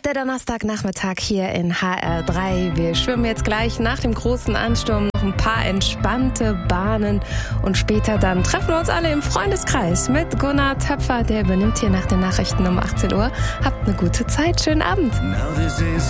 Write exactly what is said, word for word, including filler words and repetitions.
Der Donnerstagnachmittag hier in H R drei. Wir schwimmen jetzt gleich nach dem großen Ansturm noch ein paar entspannte Bahnen und später dann treffen wir uns alle im Freundeskreis mit Gunnar Töpfer, der übernimmt hier nach den Nachrichten um achtzehn Uhr. Habt eine gute Zeit, schönen Abend.